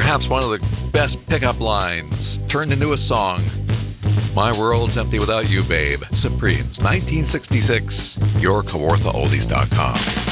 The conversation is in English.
Perhaps one of the best pickup lines turned into a song. My world's empty without you, babe. Supremes, 1966, yourkawarthaoldies.com.